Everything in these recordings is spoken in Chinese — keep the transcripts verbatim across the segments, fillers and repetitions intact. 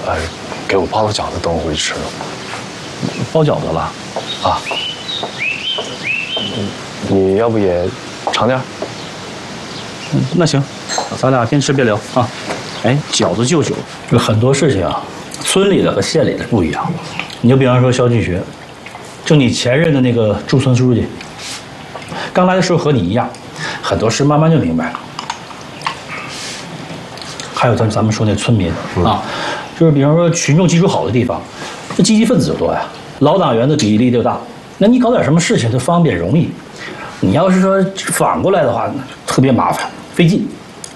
呃，给我包了饺子，等我回去吃了。 包饺子了？ 啊。你要不也尝点？ 嗯，那行，咱俩边吃边聊啊。哎，饺子就酒，有很多事情啊，村里的和县里的不一样。你就比方说肖俊学，就你前任的那个驻村书记，刚来的时候和你一样，很多事慢慢就明白了。还有咱咱们说那村民啊，就是比方说群众基础好的地方，那积极分子就多呀，老党员的比例就大。那你搞点什么事情就方便容易，你要是说反过来的话，特别麻烦费劲。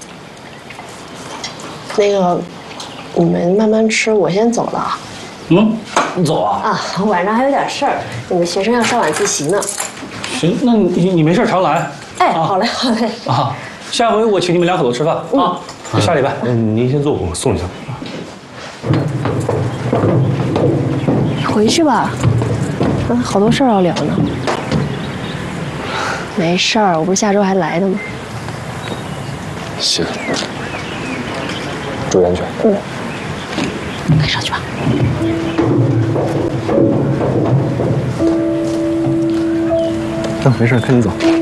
那个，你们慢慢吃，我先走了。 嗯，你走啊？ 啊，晚上还有点事儿，你们学生要上晚自习呢。 行，那你你你没事常来。 哎，啊、好嘞好嘞。 啊，下回我请你们两口子吃饭啊，就下礼拜。 嗯，您先坐，我送一下。 你回去吧，啊，好多事儿要聊呢。没事儿，我不是下周还来的吗？ 行。注意安全。 嗯。快上去吧。 那没事，看你走。